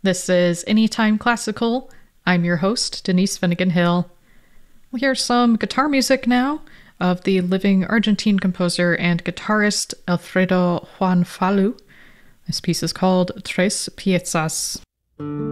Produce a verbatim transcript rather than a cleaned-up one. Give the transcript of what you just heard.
This is Anytime Classical. I'm your host, Denise Finnegan Hill. We'll hear some guitar music now of the living Argentine composer and guitarist Alfredo Juan Falu. This piece is called Tres Piezas.